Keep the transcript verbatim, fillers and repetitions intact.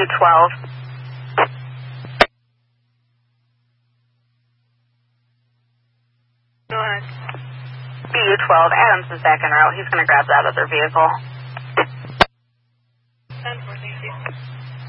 U twelve. Go ahead. B U twelve, Adams is back en route. He's going to grab that other vehicle. ten fourteen.